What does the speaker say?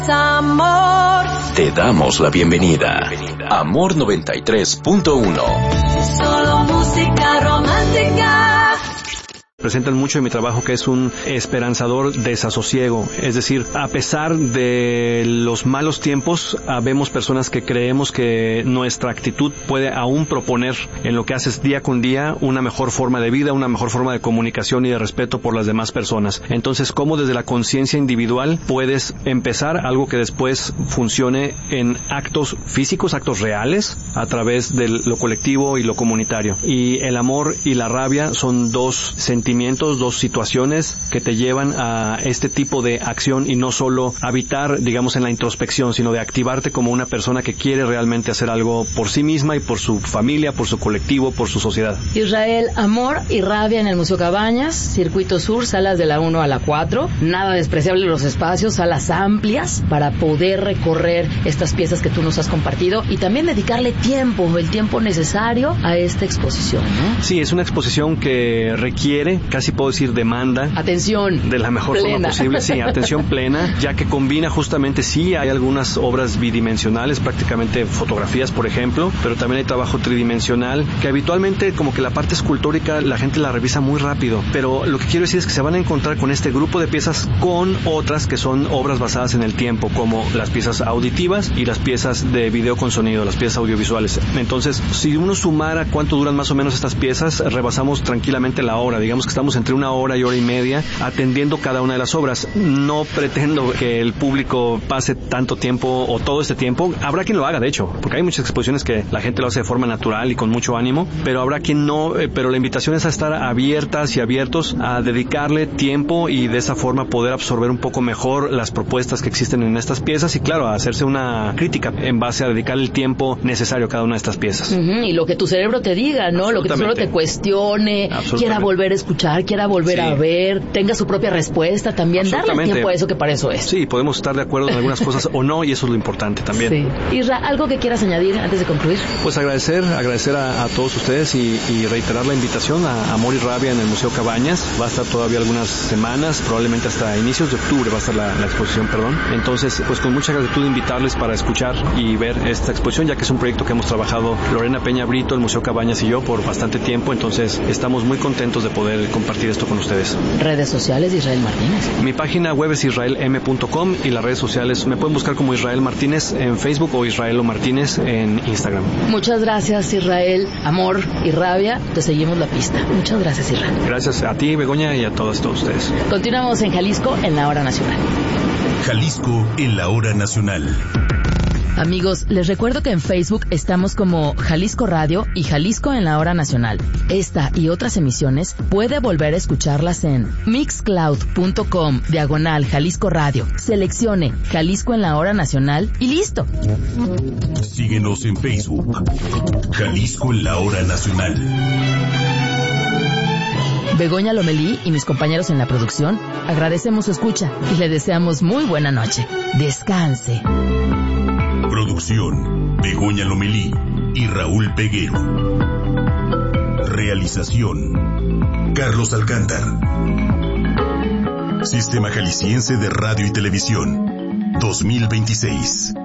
Amor. Te damos la bienvenida. Amor 93.1. Solo música romántica. Presentan mucho de mi trabajo que es un esperanzador desasosiego, es decir, a pesar de los malos tiempos, habemos personas que creemos que nuestra actitud puede aún proponer en lo que haces día con día una mejor forma de vida, una mejor forma de comunicación y de respeto por las demás personas. Entonces, cómo desde la conciencia individual puedes empezar algo que después funcione en actos físicos, actos reales, a través de lo colectivo y lo comunitario. Y el amor y la rabia son dos sentimientos, dos situaciones que te llevan a este tipo de acción y no solo habitar, digamos, en la introspección, sino de activarte como una persona que quiere realmente hacer algo por sí misma y por su familia, por su colectivo, por su sociedad. Israel, amor y rabia en el Museo Cabañas, Circuito Sur, salas de la 1 a la 4, nada despreciable los espacios, salas amplias para poder recorrer estas piezas que tú nos has compartido y también dedicarle tiempo, el tiempo necesario a esta exposición, ¿no? Sí, es una exposición que requiere, casi puedo decir demanda, atención de la mejor plena. forma posible, sí, atención plena, ya que combina justamente, sí, hay algunas obras bidimensionales, prácticamente fotografías, por ejemplo, pero también hay trabajo tridimensional, que habitualmente como que la parte escultórica la gente la revisa muy rápido, pero lo que quiero decir es que se van a encontrar con este grupo de piezas con otras que son obras basadas en el tiempo, como las piezas auditivas y las piezas de video con sonido, las piezas audiovisuales. Entonces, si uno sumara cuánto duran más o menos estas piezas, rebasamos tranquilamente la hora, digamos que estamos entre una hora y hora y media atendiendo cada una de las obras. No pretendo que el público pase tanto tiempo o todo este tiempo. Habrá quien lo haga, de hecho, porque hay muchas exposiciones que la gente lo hace de forma natural y con mucho ánimo, pero habrá quien no, pero la invitación es a estar abiertas y abiertos a dedicarle tiempo y de esa forma poder absorber un poco mejor las propuestas que existen en estas piezas y claro, a hacerse una crítica en base a dedicar el tiempo necesario a cada una de estas piezas. Y lo que tu cerebro te diga, ¿no? Lo que tu cerebro te cuestione, quiera volver a escuchar, quiera volver a ver, tenga su propia respuesta también, darle tiempo a eso, que para eso es. Sí, podemos estar de acuerdo en algunas cosas o no, y eso es lo importante también. Sí. Isra, ¿algo que quieras añadir antes de concluir? Pues agradecer a todos ustedes y reiterar la invitación a Amor y Rabia en el Museo Cabañas. Va a estar todavía algunas semanas, probablemente hasta inicios de octubre va a estar la exposición, perdón. Entonces, pues con mucha gratitud invitarles para escuchar y ver esta exposición, ya que es un proyecto que hemos trabajado Lorena Peña Brito, el Museo Cabañas y yo por bastante tiempo, entonces estamos muy contentos de poder compartir esto con ustedes. Redes sociales de Israel Martínez. Mi página web es israelm.com y las redes sociales me pueden buscar como Israel Martínez en Facebook o Israelo Martínez en Instagram. Muchas gracias, Israel. Amor y rabia, te seguimos la pista. Muchas gracias, Israel. Gracias a ti, Begoña, y a todos ustedes. Continuamos en Jalisco en la Hora Nacional. Jalisco en la Hora Nacional. Amigos, les recuerdo que en Facebook estamos como Jalisco Radio y Jalisco en la Hora Nacional. Esta y otras emisiones puede volver a escucharlas en mixcloud.com/Jalisco Radio. Seleccione Jalisco en la Hora Nacional y listo. Síguenos en Facebook. Jalisco en la Hora Nacional. Begoña Lomelí y mis compañeros en la producción agradecemos su escucha y le deseamos muy buena noche. Descanse. Producción, Begoña Lomelí y Raúl Peguero. Realización, Carlos Alcántar. Sistema Jalisciense de Radio y Televisión, 2026.